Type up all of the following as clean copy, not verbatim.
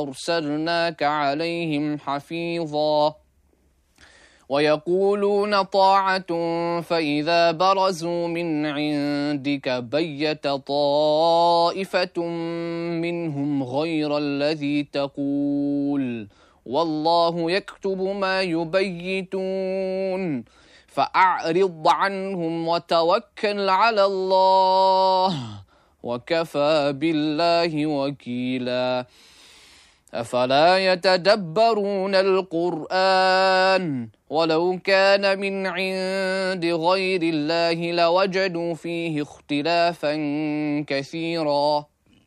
أرسلناك عليهم حفيظا ويقولون طاعة فإذا برزوا من عندك بيت طائفة منهم غير الذي تقول والله يكتب ما يبيتون فأعرض عنهم وتوكل على الله وكفى بالله وكيلا أفلا يتدبرون القرآن ولو كان من عند غير الله لوجدوا فيه اختلافا كثيرا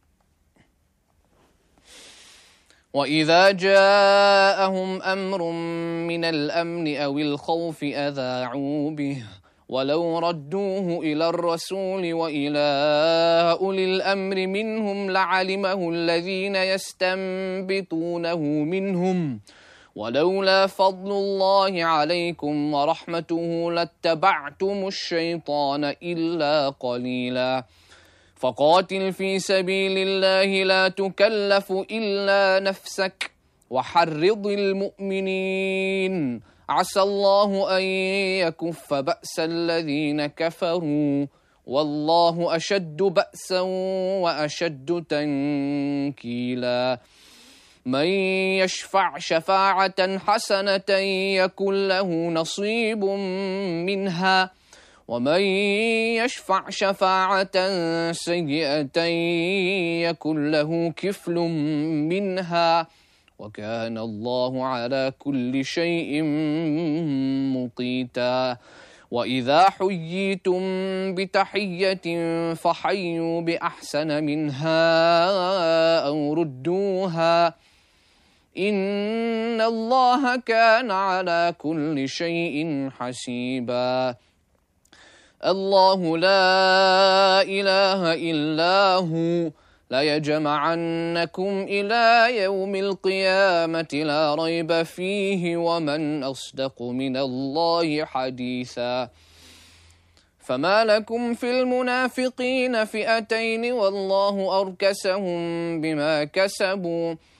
وإذا جاءهم أمر من الأمن أو الخوف أذاعوا به ولو ردوه إلى الرسول وإلى أولي الأمر منهم لعلمه الذين يستنبطونه منهم ولولا فضل الله عليكم ورحمته لاتبعتم الشيطان إلا قليلا فقاتل في سبيل الله لا تكلف إلا نفسك وحرض المؤمنين عسى الله أن يكف بأس الذين كفروا والله أشد بأسا وأشد تنكيلا من يشفع شفاعة حسنة يكن له نصيب منها ومن يشفع شفاعة سيئة يكن له كفل منها وكان الله على كل شيء مقيتا وإذا حييتم بتحية فحيوا بأحسن منها أو ردوها إن الله كان على كل شيء حسيبا الله لا إله إلا هو ليجمعنكم إلى يوم القيامة لا ريب فيه ومن أصدق من الله حديثا فما لكم في المنافقين فئتين والله أركسهم بما كسبوا